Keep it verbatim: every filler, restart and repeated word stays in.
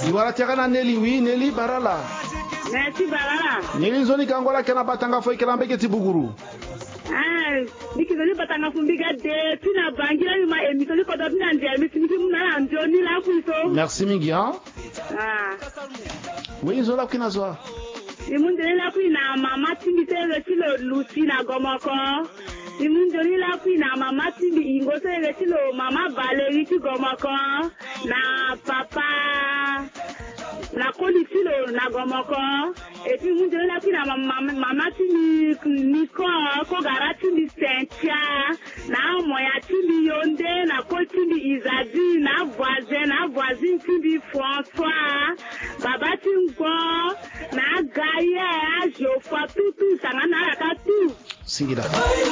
Iwala tiagana Nelly, oui, Nelly Barala. Merci Barala. Nelly zoni kangola kena batanga foi kela mbeke tibuguru. Ah, nikizoni batanga fumbiga de tina bangira yuma emisoni kodo tina ndia emisoni muna anjoni la kuiso. Merci mingi hein. Ah. Oui, zola kina zoa. Imundele la kuina mama tingi tele chilo Lucina gomoko. Imundele la kuina mama tingi ingo tele chilo mama Valerie gomoko na papa na kolisilo na gomoko. Et puis imundele la kuina mama mama tingi Nico ko garati ni Sentia na moya tingi Yonde na ko tingi Izadi na voisin na voisine tingi François baba tingo na Gaia, je fais tout, tout, ça n'a pas tout. Singira.